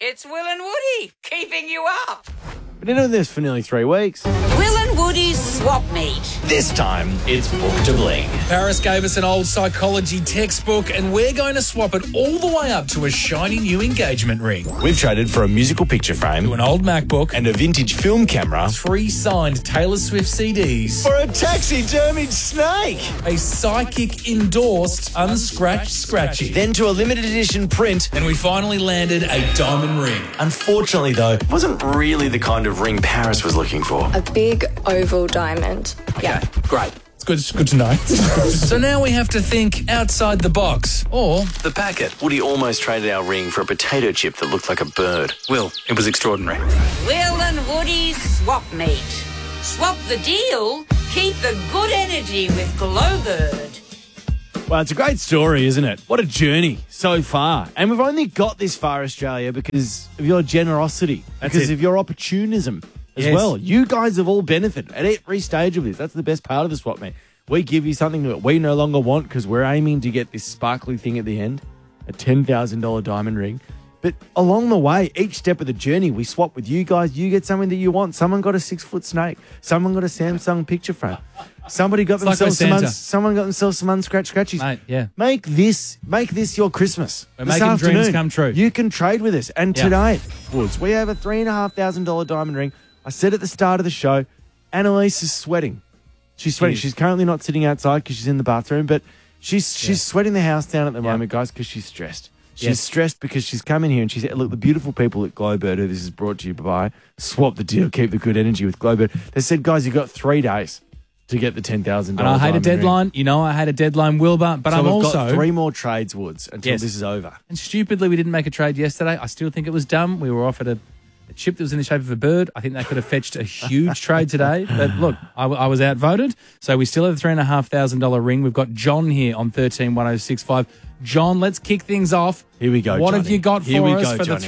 It's Will and Woody, keeping you up. Been into this for nearly 3 weeks. Will and Woody's Swap Meet. This time, it's Book to Bling. Paris gave us an old psychology textbook, and we're going to swap it all the way up to a shiny new engagement ring, We've traded for a musical picture frame to an old MacBook, and a vintage film camera 3 signed Taylor Swift CDs, for a taxidermied snake. a psychic endorsed unscratched scratchy. Then to a limited edition print. And we finally landed a diamond ring. Unfortunately, though, it wasn't really the kind of ring Paris was looking for. A big oval diamond. Yeah. Great. It's good to know. So now we have to think outside the box. Or The packet. Woody almost traded our ring for a potato chip that looked like a bird. Will, it was extraordinary. Will and Woody's Swap Meet. Swap the deal, keep the good energy with Glowbird. Well, it's a great story, isn't it? What a journey so far. And we've only got this far, Australia, because of your generosity, because of your opportunism as well. You guys have all benefited at every stage of this. That's the best part of the swap meet. We give you something that we no longer want because we're aiming to get this sparkly thing at the end, a $10,000 diamond ring. But along the way, each step of the journey, we swap with you guys. You get something that you want. Someone got a 6-foot snake. Someone got a Samsung picture frame. Somebody got themselves someone got themselves some unscratched scratchies. Mate, yeah. Make this your Christmas. We're this making afternoon, dreams come true. You can trade with us. And tonight, Woods, we have a $3,500 diamond ring. I said at the start of the show, Annalise is sweating. She's sweating. She's currently not sitting outside because she's in the bathroom, but she's sweating the house down at the moment, guys, because she's stressed. She's stressed because she's come in here and she said, look, the beautiful people at Glowbird, who this is brought to you by, swap the deal, keep the good energy with Glowbird. They said, guys, you've got 3 days to get the $10,000. And I hate a deadline. You know, I hate a deadline, Wilbur. But so I'm we've also got 3 more trades, Woods, until this is over. And stupidly, we didn't make a trade yesterday. I still think it was dumb. We were offered a chip that was in the shape of a bird. I think that could have fetched a huge trade today. But look, I was outvoted. So we still have a $3,500 ring. We've got John here on 131065. John, let's kick things off. Here we go, What Johnny. have you got Here for we us go, for Johnny. the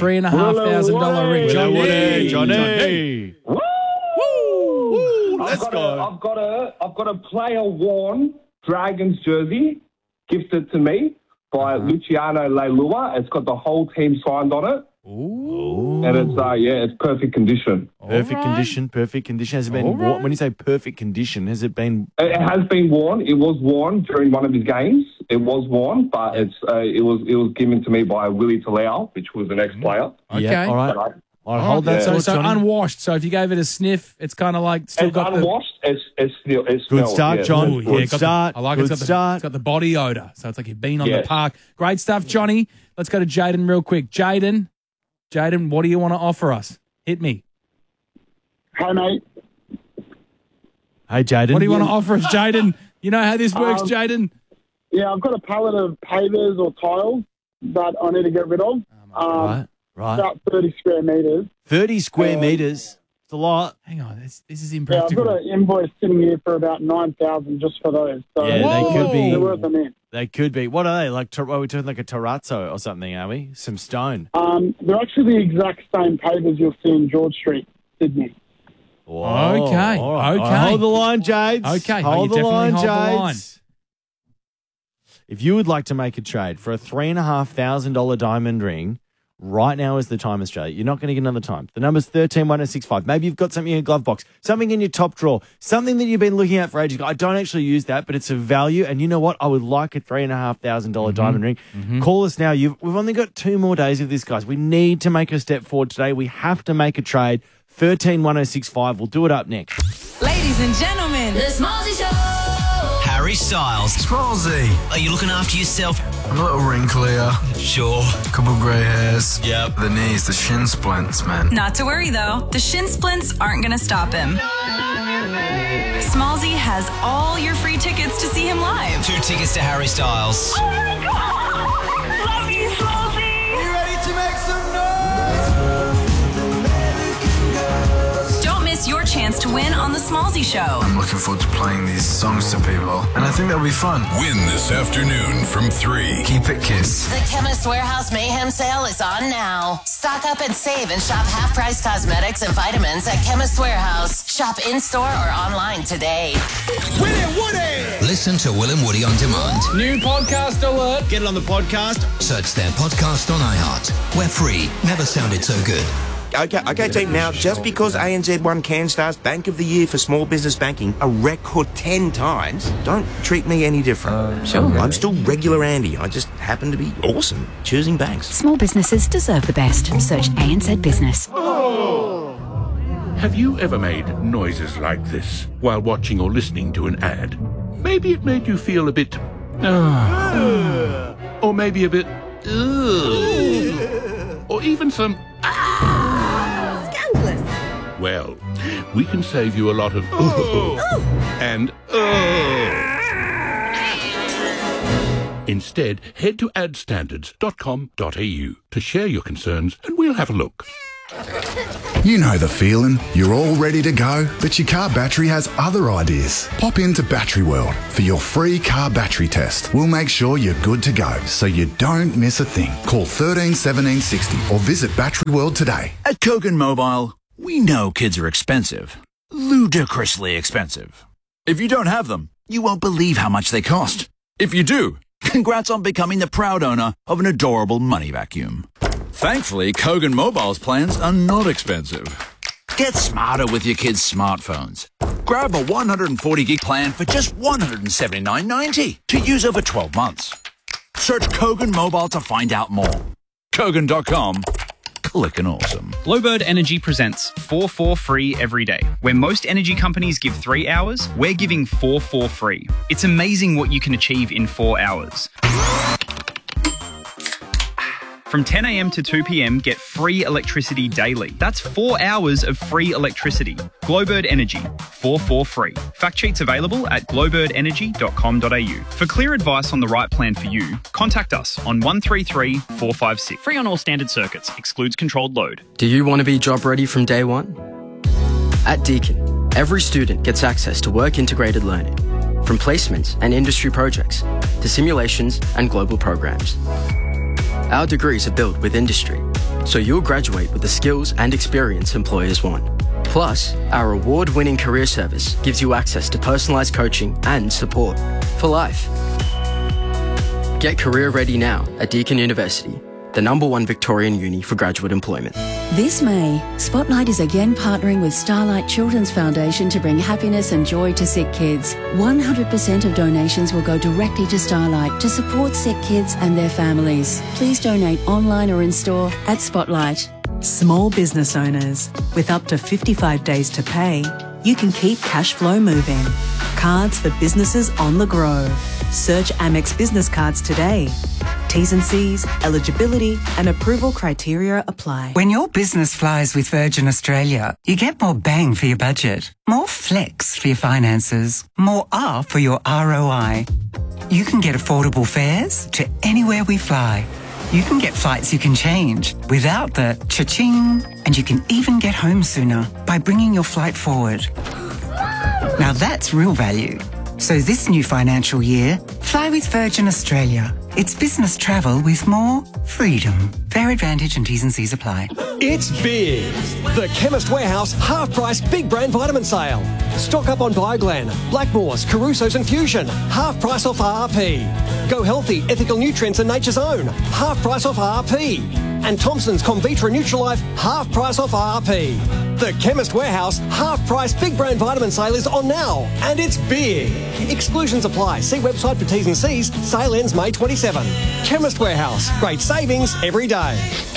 $3,500 ring? Johnny. Woo! Let's go. I've got a player worn Dragons jersey gifted to me by Luciano Leilua. It's got the whole team signed on it. Ooh. And it's it's perfect condition. Perfect condition. Has it been worn? When you say perfect condition, has it been? It has been worn. It was worn during one of his games. It was worn, but it was given to me by Willie Talau, which was an ex-player. Okay. Yeah, all right. I'll hold that. So Johnny. unwashed. So if you gave it a sniff, it's kind of like still It's got unwashed. It's Good smells, start, yeah. John. Ooh, Good start. I like Good it's start. got the body odor. So it's like you've been on the Yes. park. Great stuff, Johnny. Let's go to Jaden real quick. Jaden, what do you want to offer us? Hit me. Hey, mate. Hey, Jaden. What do you want to offer us, Jaden? You know how this works, Jaden? Yeah, I've got a pallet of pavers or tiles that I need to get rid of. Right. About 30 square metres. 30 square metres. It's a lot. Hang on, this is Yeah, I've impractical. got an invoice sitting here for about $9,000 just for those. So Yeah, they could be. they're worth a mint. They could be. What are they? Like, are we talking like a terrazzo or something, are we? Some stone. They're actually the exact same pavers you'll see in George Street, Sydney. Whoa. Okay, All right. okay. Hold the line, Jades. Okay, Hold you the line, definitely hold the line. Jades. If you would like to make a trade for a $3,500 diamond ring, right now is the time, Australia. You're not going to get another time. The number's 131065. Maybe you've got something in your glove box, something in your top drawer, something that you've been looking at for ages. I don't actually use that, but it's of value. And you know what? I would like a $3,500 diamond ring. Call us now. We've only got 2 more days of this, guys. We need to make a step forward today. We have to make a trade. 131065. We'll do it up next. Ladies and gentlemen, The Smallsy Show. Harry Styles. Smallsy. Are you looking after yourself? I'm a little wrinklier. Sure. Couple grey hairs. Yep. The knees, the shin splints, man. not to worry though, the shin splints aren't going to stop him. Smallsy has all your free tickets to see him live. 2 tickets to Harry Styles. Oh my God! Love you, Smallsy! You ready to make some noise? Don't miss your chance chance to win on The Smallsy Show. I'm looking forward to playing these songs to people, and I think that'll be fun. Win this afternoon from 3. Keep it Kiss. The Chemist Warehouse Mayhem Sale is on now. Stock up and save and shop half-price cosmetics and vitamins at Chemist Warehouse. Shop in-store or online today. Willie and Woody! Listen to Will and Woody on demand. New podcast alert. Get it on the podcast. Search their podcast on iHeart. We're free. Never sounded so good. Okay, team. Now, just because ANZ won CanStar's Bank of the Year for small business banking a record 10 times, don't treat me any different. Sure. I'm still regular Andy. I just happen to be awesome choosing banks. Small businesses deserve the best. Search ANZ Business. Have you ever made noises like this while watching or listening to an ad? Maybe it made you feel a bit... or maybe a bit... or even some... Scandalous. Well, we can save you a lot of and Instead, head to adstandards.com.au to share your concerns and we'll have a look. You know the feeling. You're all ready to go, but your car battery has other ideas. Pop into Battery World for your free car battery test. We'll make sure you're good to go, so you don't miss a thing. Call 13 17 60 or visit Battery World today. At Kogan Mobile, we know kids are expensive. Ludicrously expensive. If you don't have them, you won't believe how much they cost. If you do, congrats on becoming the proud owner of an adorable money vacuum. Thankfully, Kogan Mobile's plans are not expensive. Get smarter with your kids' smartphones. Grab a 140 gig plan for just $179.90 to use over 12 months. Search Kogan Mobile to find out more. Kogan.com. Clickin' awesome. Glowbird Energy presents 4 for free every day. Where most energy companies give 3 hours, we're giving 4 for free. It's amazing what you can achieve in 4 hours. From 10 a.m. to 2 p.m, get free electricity daily. That's 4 hours of free electricity. Glowbird Energy, 4 for free. Fact sheets available at glowbirdenergy.com.au. For clear advice on the right plan for you, contact us on 133 456. Free on all standard circuits, excludes controlled load. Do you want to be job ready from day one? At Deakin, every student gets access to work-integrated learning, from placements and industry projects to simulations and global programs. Our degrees are built with industry, so you'll graduate with the skills and experience employers want. Plus, our award-winning career service gives you access to personalised coaching and support for life. Get career ready now at Deakin University, the #1 Victorian uni for graduate employment. This May, Spotlight is again partnering with Starlight Children's Foundation to bring happiness and joy to sick kids. 100% of donations will go directly to Starlight to support sick kids and their families. Please donate online or in store at Spotlight. Small business owners, with up to 55 days to pay, you can keep cash flow moving. Cards for businesses on the grow. Search Amex Business Cards today. T's and C's, eligibility and approval criteria apply. When your business flies with Virgin Australia, you get more bang for your budget, more flex for your finances, more R for your ROI. You can get affordable fares to anywhere we fly. You can get flights you can change without the cha-ching, and you can even get home sooner by bringing your flight forward. Now that's real value. So this new financial year, fly with Virgin Australia. It's business travel with more freedom. Fair advantage and T's and C's apply. It's big. The Chemist Warehouse half-price big brand vitamin sale. Stock up on Bioglan, Blackmores, Caruso's and Fusion. Half price off RRP. Go Healthy, Ethical Nutrients and Nature's Own. Half price off RRP. And Thompson's Comvitra Nutrilife, half price off RRP. The Chemist Warehouse half-price big brand vitamin sale is on now, and it's big. Exclusions apply. See website for T's and C's. Sale ends May 27. Chemist Warehouse. Great savings every day.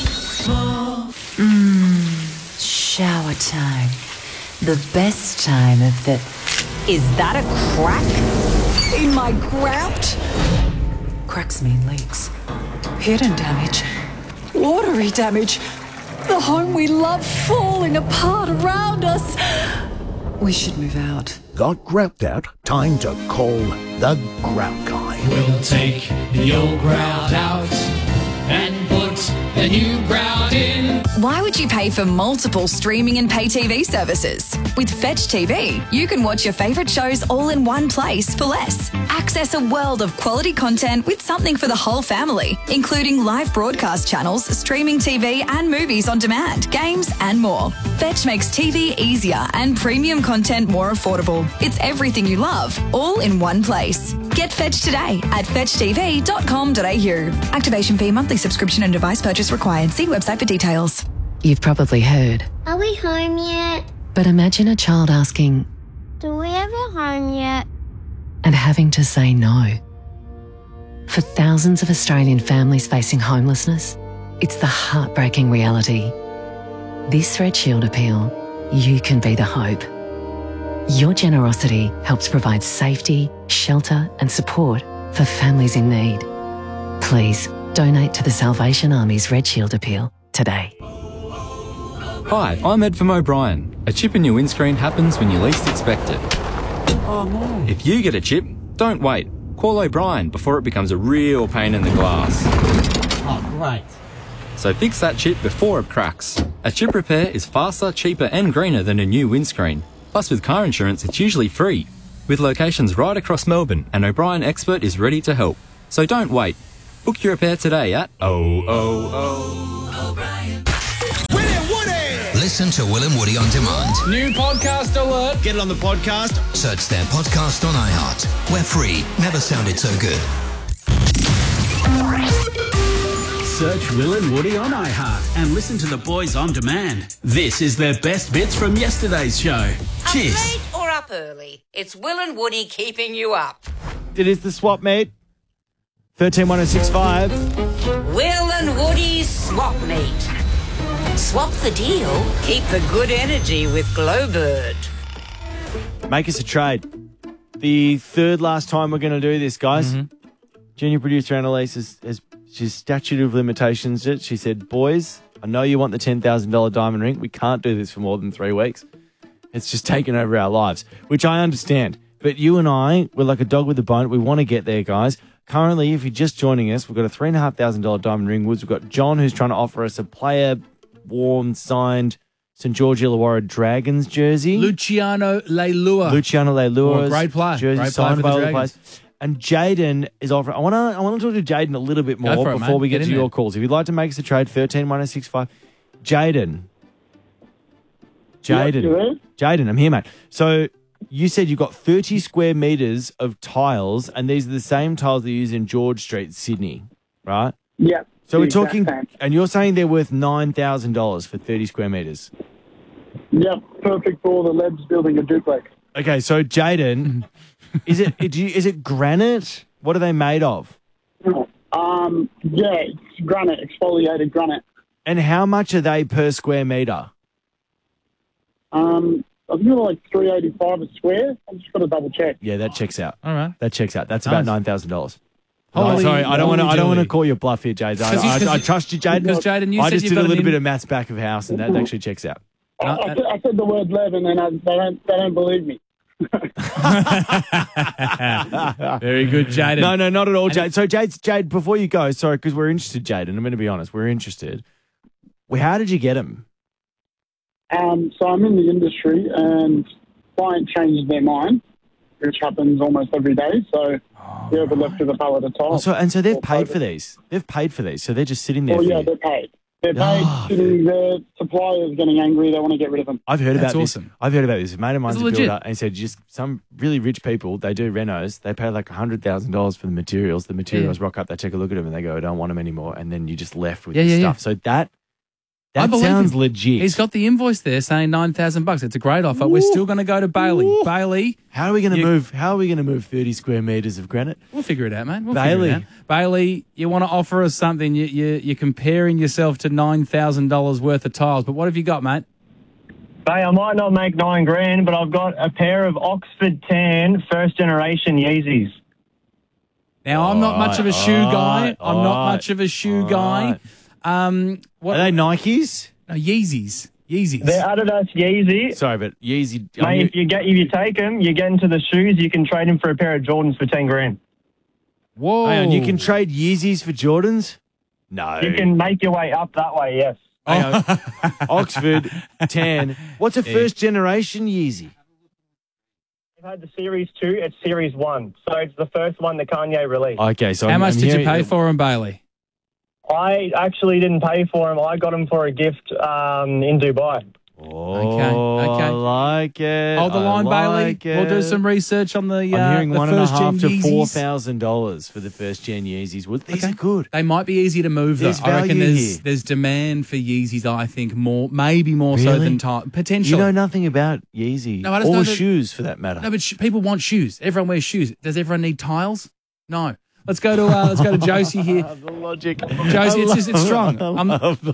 Shower time. The best time of the... Is that a crack in my grout? Cracks mean leaks. Hidden damage. Watery damage. The home we love falling apart around us. We should move out. Got grout out? Time to call the Grout Guy. We'll take the old grout out and put the new grout in. Why would you pay for multiple streaming and pay TV services? With Fetch TV, you can watch your favourite shows all in one place for less. Access a world of quality content with something for the whole family, including live broadcast channels, streaming TV and movies on demand, games and more. Fetch makes TV easier and premium content more affordable. It's everything you love, all in one place. Get Fetch today at fetchtv.com.au. Activation fee, monthly subscription and device purchase required. See website for details. You've probably heard, Are we home yet? but imagine a child asking Do we ever home yet? and having to say no. For thousands of Australian families facing homelessness, it's the heartbreaking reality. This Red Shield appeal, you can be the hope. Your generosity helps provide safety, shelter and support for families in need. Please donate to the Salvation Army's Red Shield appeal today. Hi, I'm Ed from O'Brien. A chip in your windscreen happens when you least expect it. Oh no. If you get a chip, don't wait. Call O'Brien before it becomes a real pain in the glass. Oh, great. So fix that chip before it cracks. A chip repair is faster, cheaper and greener than a new windscreen. Plus with car insurance, it's usually free. With locations right across Melbourne, an O'Brien expert is ready to help. So don't wait. Book your repair today at O'Brien. Listen to Will and Woody on demand. New podcast alert. Get it on the podcast. Search their podcast on iHeart. We're free. Never sounded so good. Search Will and Woody on iHeart and listen to the boys on demand. This is their best bits from yesterday's show. Cheers. Up late or up early, it's Will and Woody keeping you up. It is the swap meet. 131065. Will and Woody's swap meet. Swap the deal, keep the good energy with Glowbird. Make us a trade. The third last time we're going to do this, guys. Junior producer Annalise has she's statute of limitations. She said, boys, I know you want the $10,000 diamond ring. We can't do this for more than 3 weeks. It's just taken over our lives, which I understand. But you and I, we're like a dog with a bone. We want to get there, guys. Currently, if you're just joining us, we've got a $3,500 diamond ring. We've got John, who's trying to offer us a player-worn, signed St. George Illawarra Dragons jersey. Luciano Leilua. Leilua. Great player. Jersey Great signed player for by the all the Dragons. players. And Jaden is offering. I want to talk to Jaden a little bit more for it, before mate. we get Get to in your there. calls. If you'd like to make us a trade, 131065. Jaden. Jaden, I'm here, mate. So you said you got 30 square metres of tiles, and these are the same tiles they use in George Street, Sydney, right? Yeah. So we're exact talking, same. and you're saying they're worth $9,000 for 30 square metres. Yep, perfect for all the labs building a duplex. Okay, so Jaden, is it granite? What are they made of? Yeah, it's granite, exfoliated granite. And how much are they per square metre? I think they're like $385 a square. I'm just got to double check. Yeah, that checks out. All right. That checks out. That's about Nice. $9,000. Holy Sorry, I don't want moly. to call you bluff here, Jade. I 'Cause I trust you, Jade. because Jaden, you I said just you've did got a an little in- bit of maths back of house, and that actually checks out. I said the word Lev, and then they don't believe me. Very good, Jaden. No, not at all, Jade. So, Jade, before you go, sorry, because we're interested, Jade, and I'm going to be honest, we're interested. Well, how did you get them? So I'm in the industry, and client changes their mind, which happens almost every day. So whoever left with a pallet of tiles. So they've paid for these. They've paid for these. So they're just sitting there. Oh for yeah, you. they're paid. They're paid. Sitting there. Suppliers getting angry. They want to get rid of them. I've heard That's about awesome. this. I've heard about this. A mate of mine's Is a it legit? builder, and he said just some really rich people. They do renos. They pay like $100,000 for the materials. The materials rock up. They take a look at them and they go, "I don't want them anymore." And then you're just left with Yeah, your yeah, stuff. yeah. So that I believe sounds him. legit. He's got the invoice there saying $9,000. It's a great offer. We're still going to go to Bailey. Bailey, How are we going to move? How are we going to move 30 square meters of granite? we'll figure it out, mate. We'll Bailey. figure it out. Bailey, you want to offer us something? You're comparing yourself to $9,000 worth of tiles, but what have you got, mate? Hey, I might not make $9,000, but I've got a pair of Oxford Tan first generation Yeezys. Now, I'm not much of a shoe guy. I'm not much of a shoe guy. What Are they Nikes? No, Yeezys. Yeezys. They're Adidas Yeezy. Sorry, but Yeezy. Mate, if you take them, you get into the shoes, you can trade them for a pair of Jordans for $10,000. Whoa! Hang on, you can trade Yeezys for Jordans? No. You can make your way up that way, yes. Oxford, tan. What's a first generation Yeezy? We've had the Series 2, it's Series 1. So it's the first one that Kanye released. Okay, so How much did you pay for them, Bailey? I actually didn't pay for them. I got them for a gift in Dubai. Oh, I like it. Hold the line, like Bailey. We'll do some research on the I'm hearing the $1,500 to Yeezys. $4,000 for the first gen Yeezys. Well, these are good. They might be easy to move, though. There's I reckon value here. there's demand for Yeezys, I think, maybe more so Really? than time. Potentially. You know nothing about Yeezy No, I just know or that- shoes for that matter. No, but people want shoes. Everyone wears shoes. Does everyone need tiles? No. Let's go to Josie here. The logic. Josie, it's strong. I'm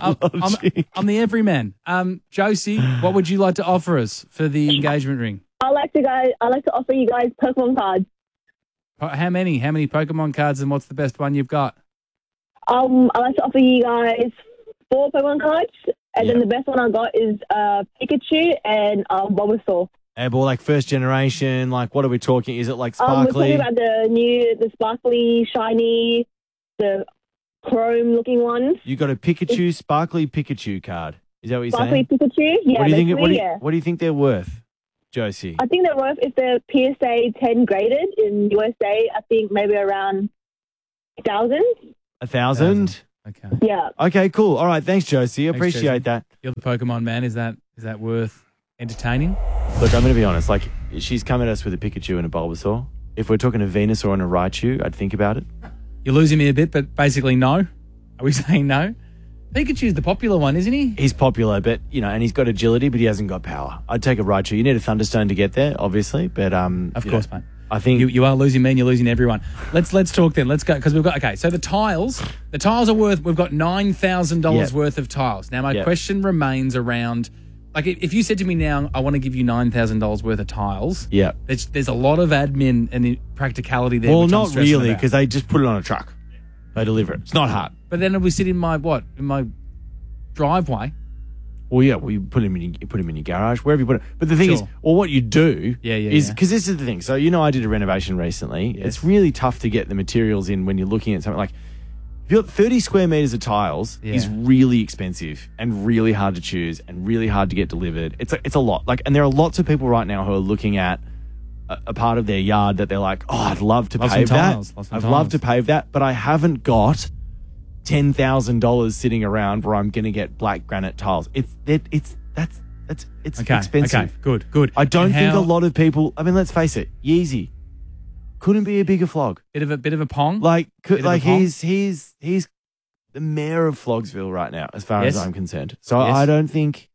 the everyman. Josie, what would you like to offer us for the engagement ring? I like to offer you guys Pokemon cards. How many? How many Pokemon cards, and what's the best one you've got? I like to offer you guys 4 Pokemon cards, and then the best one I got is Pikachu and Bulbasaur. But like first generation, like what are we talking? Is it like We're sparkly? talking about the sparkly, shiny, the chrome looking ones. You got a Pikachu, sparkly Pikachu card. Is that what you're Sparkly saying? Pikachu, yeah. What do you think? basically, What do you think they're worth, Josie? I think they're worth, if they're PSA 10 graded in USA, I think maybe around 1,000. 1,000? Okay. Yeah. Okay, cool. All right, thanks, Josie. Thanks, Appreciate Josie. that. You're the Pokemon man. Is that worth entertaining? Look, I'm going to be honest. Like, she's come at us with a Pikachu and a Bulbasaur. If we're talking a Venusaur and a Raichu, I'd think about it. You're losing me a bit, but basically no. Are we saying no? Pikachu's the popular one, isn't he? He's popular, but, and he's got agility, but he hasn't got power. I'd take a Raichu. You need a Thunderstone to get there, obviously, but... Of course, mate. I think... You are losing me and you're losing everyone. Let's talk then. Let's go, because we've got... Okay, so the tiles are worth... We've got $9,000 worth of tiles. Now, my question remains around... Like, if you said to me now, I want to give you $9,000 worth of tiles, there's a lot of admin and practicality there. Well, which I'm not stressing really, about. because they just put it on a truck. They deliver it. It's not hard. But then we sit in my driveway. Well, yeah, you put him in your garage, wherever you put it. But the thing is, what you do is, because this is the thing. So, I did a renovation recently. Yes. It's really tough to get the materials in when you're looking at something like, if you've got 30 square meters of tiles is really expensive and really hard to choose and really hard to get delivered. It's a lot. And there are lots of people right now who are looking at a part of their yard that they're like, oh, I'd love to pave that. I'd love to pave that, but I haven't got $10,000 sitting around where I'm going to get black granite tiles. It's expensive. Okay, good. I don't think a lot of people. I mean, let's face it, Yeezy couldn't be a bigger flog. Bit of a pong. He's the mayor of Flogsville right now, as far as Yes. I'm concerned. So Yes. I don't think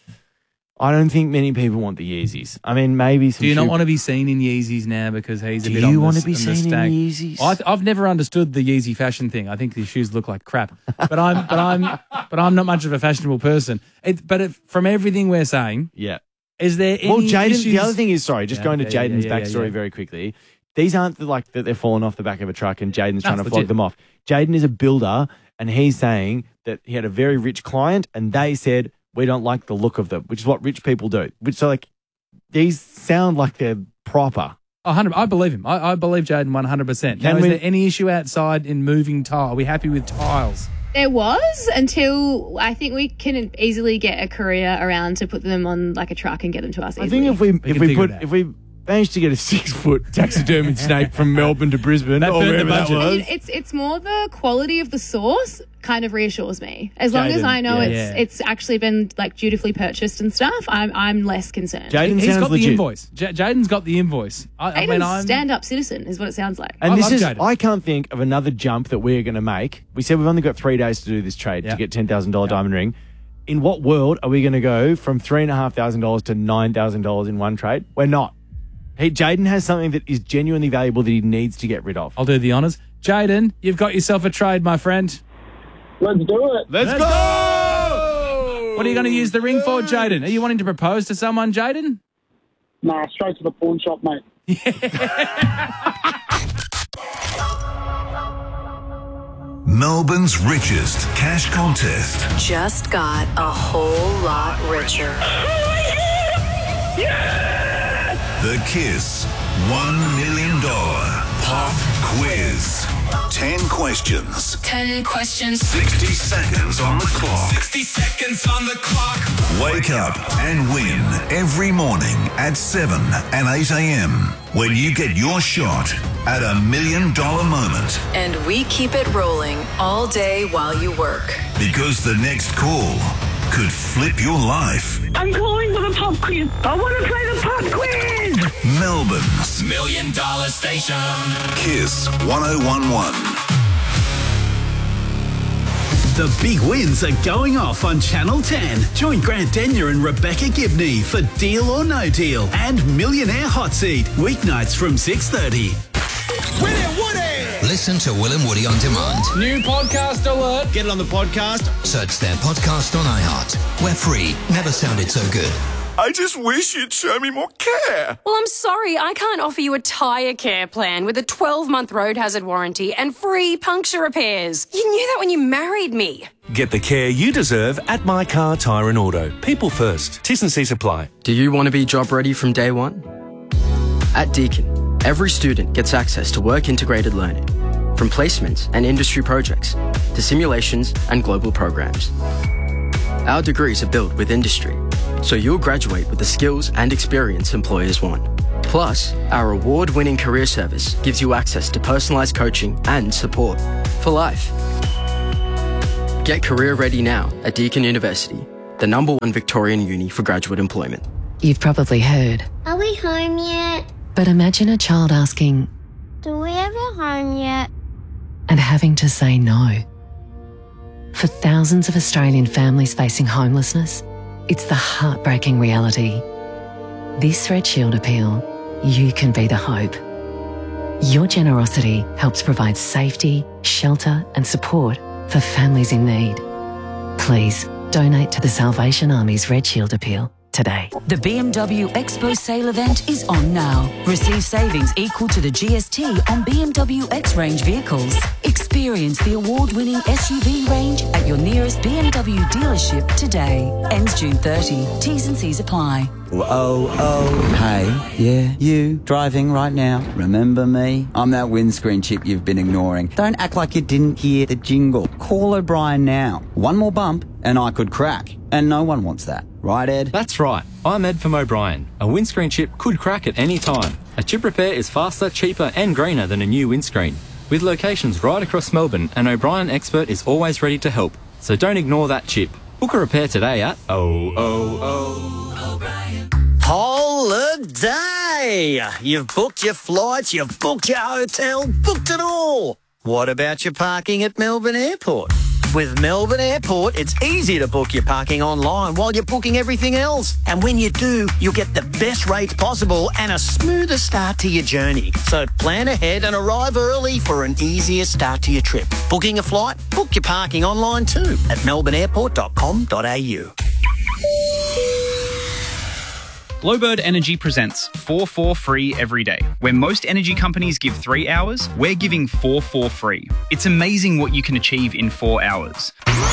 many people want the Yeezys. I mean, maybe some. Do you not shoe- want to be seen in Yeezys now because he's a Do bit you on the want to be on the seen in stag? Yeezys? I've never understood the Yeezy fashion thing. I think these shoes look like crap. But I'm not much of a fashionable person. From everything we're saying, is there any Well, Jaden. issues? The other thing is, going to Jaden's yeah, backstory yeah. very quickly. These aren't that they're falling off the back of a truck and Jaden's trying to it's flog legit. them off. Jaden is a builder, and he's saying that he had a very rich client, and they said we don't like the look of them, which is what rich people do. These sound like they're proper. 100. I believe him. I believe Jaden 100%. Now, is there any issue outside in moving tile? Are we happy with tiles? There was, until I think we can easily get a courier around to put them on like a truck and get them to us I easily. think if we managed to get a 6-foot taxidermied snake from Melbourne to Brisbane, or wherever that was. It's more the quality of the source kind of reassures me. As long as Jaden, I know yeah. it's actually been like dutifully purchased and stuff, I'm less concerned. He's got the invoice. Jaden's got the invoice. I mean, I'm stand-up citizen is what it sounds like. And I can't think of another jump that we're going to make. We said we've only got 3 days to do this trade to get $10,000 diamond ring. In what world are we going to go from $3,500 to $9,000 in one trade? We're not. Jaden has something that is genuinely valuable that he needs to get rid of. I'll do the honours. Jaden, you've got yourself a trade, my friend. Let's do it. Let's go! What are you going to use the ring for, Jaden? Are you wanting to propose to someone, Jaden? Nah, straight to the pawn shop, mate. Melbourne's richest cash contest. Just got a whole lot richer. The Kiss $1 million pop quiz. 10 questions. 10 questions. 60 seconds on the clock. 60 seconds on the clock. Wake up and win every morning at 7 and 8 a.m. when you get your shot at $1 million moment. And we keep it rolling all day while you work. Because the next call could flip your life. I'm calling for the pop quiz. I want to play the pop quiz. Melbourne's $1 Million Station. Kiss 1011. The big wins are going off on Channel 10. Join Grant Denyer and Rebecca Gibney for Deal or No Deal and Millionaire Hot Seat, weeknights from 6:30. Listen to Will and Woody on demand. New podcast alert. Get it on the podcast. Search their podcast on iHeart. We're free. Never sounded so good. I just wish you'd show me more care. Well, I'm sorry, I can't offer you a tyre care plan with a 12-month road hazard warranty and free puncture repairs. You knew that when you married me. Get the care you deserve at My Car, Tyre and Auto. People first. T&Cs apply. Do you want to be job ready from day one? At Deakin, every student gets access to work-integrated learning, from placements and industry projects to simulations and global programs. Our degrees are built with industry, so you'll graduate with the skills and experience employers want. Plus, our award-winning career service gives you access to personalised coaching and support for life. Get career ready now at Deakin University, the #1 Victorian uni for graduate employment. You've probably heard, Are we home yet? but imagine a child asking Do we have a home yet? and having to say no. For thousands of Australian families facing homelessness, it's the heartbreaking reality. This Red Shield appeal, you can be the hope. Your generosity helps provide safety, shelter and support for families in need. Please donate to the Salvation Army's Red Shield appeal today. The BMW Expo sale event is on now. Receive savings equal to the GST on BMW X range vehicles. Experience the award-winning SUV range at your nearest BMW dealership today. Ends June 30. T's and C's apply. Hey, yeah, you, driving right now. Remember me? I'm that windscreen chip you've been ignoring. Don't act like you didn't hear the jingle. Call O'Brien now. One more bump and I could crack. And no one wants that. Right, Ed? That's right. I'm Ed from O'Brien. A windscreen chip could crack at any time. A chip repair is faster, cheaper and greener than a new windscreen. With locations right across Melbourne, an O'Brien expert is always ready to help. So don't ignore that chip. Book a repair today at Holiday! You've booked your flights, you've booked your hotel, booked it all. What about your parking at Melbourne Airport? With Melbourne Airport, it's easy to book your parking online while you're booking everything else. And when you do, you'll get the best rates possible and a smoother start to your journey. So plan ahead and arrive early for an easier start to your trip. Booking a flight? Book your parking online too at melbourneairport.com.au. Glowbird Energy presents 4 free every day. Where most energy companies give 3 hours, we're giving 4 free. It's amazing what you can achieve in 4 hours.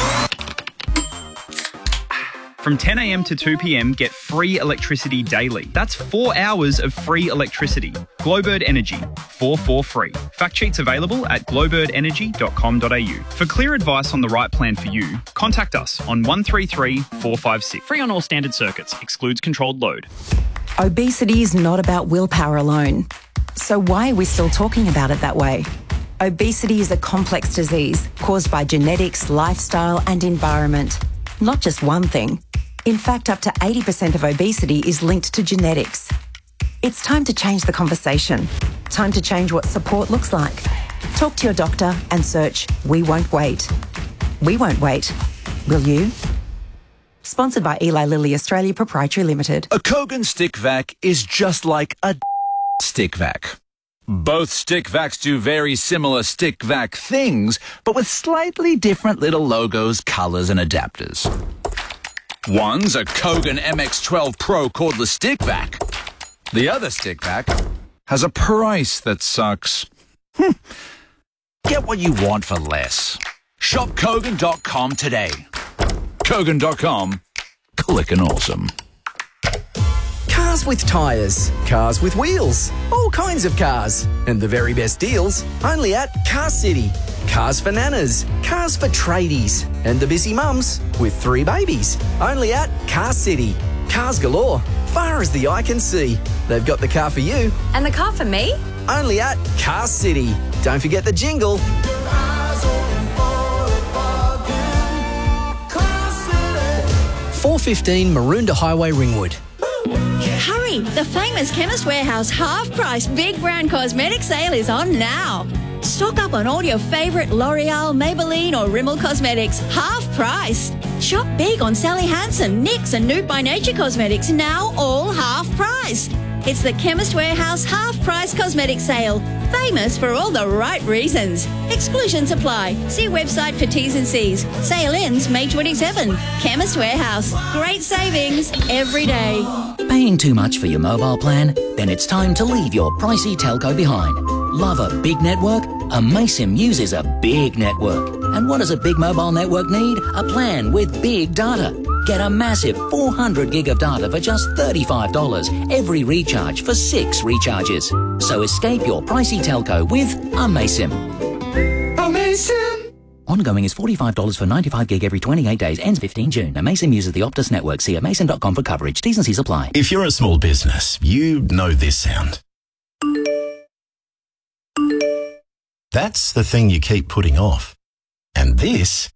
From 10 a.m. to 2 p.m, get free electricity daily. That's 4 hours of free electricity. Glowbird Energy, 4 free. Fact sheets available at glowbirdenergy.com.au. For clear advice on the right plan for you, contact us on 133 456. Free on all standard circuits. Excludes controlled load. Obesity is not about willpower alone. So why are we still talking about it that way? Obesity is a complex disease caused by genetics, lifestyle and environment. Not just one thing. In fact, up to 80% of obesity is linked to genetics. It's time to change the conversation. Time to change what support looks like. Talk to your doctor and search We Won't Wait. We won't wait. Will you? Sponsored by Eli Lilly Australia Proprietary Limited. A Kogan stick vac is just like a stick vac. Both stick vacs do very similar stick vac things, but with slightly different little logos, colors and adapters. One's a Kogan MX12 Pro cordless stick vac. The other stick vac has a price that sucks. Get what you want for less. Shop Kogan.com today. Kogan.com. Clickin' awesome. Cars with tyres, cars with wheels, all kinds of cars. And the very best deals only at Car City. Cars for nanas, cars for tradies, and the busy mums with 3 babies. Only at Car City. Cars galore, far as the eye can see. They've got the car for you. And the car for me? Only at Car City. Don't forget the jingle. 415 Maroondah Highway, Ringwood. Hurry! The famous Chemist Warehouse half-price Big Brown Cosmetic Sale is on now. Stock up on all your favourite L'Oreal, Maybelline or Rimmel cosmetics, half price. Shop big on Sally Hansen, NYX and Nude by Nature cosmetics, now all half price. It's the Chemist Warehouse half-price cosmetic sale. Famous for all the right reasons. Exclusions apply. See website for T's and C's. Sale ends May 27. Chemist Warehouse. Great savings every day. Paying too much for your mobile plan? Then it's time to leave your pricey telco behind. Love a big network? Amaysim uses a big network. And what does a big mobile network need? A plan with big data. Get a massive 400 gig of data for just $35 every recharge for 6 recharges. So escape your pricey telco with Amaysim. Amaysim! Ongoing is $45 for 95 gig every 28 days. Ends 15 June. Amaysim uses the Optus network. See amaysim.com for coverage. T's and C's apply. If you're a small business, you know this sound. That's the thing you keep putting off. And this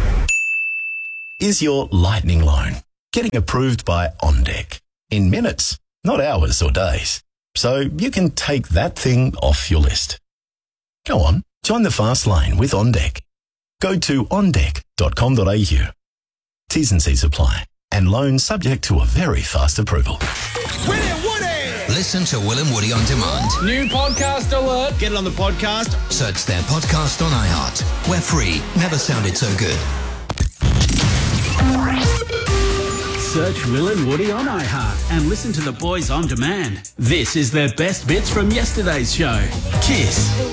is your lightning loan, getting approved by OnDeck in minutes, not hours or days. So you can take that thing off your list. Go on, join the fast lane with OnDeck. Go to ondeck.com.au. T's and C's apply, and loan subject to a very fast approval. Listen to Will and Woody on demand. New podcast alert. Get it on the podcast. Search their podcast on iHeart. We're free. Never sounded so good. Search Will and Woody on iHeart and listen to the boys on demand. This is their best bits from yesterday's show. Kiss.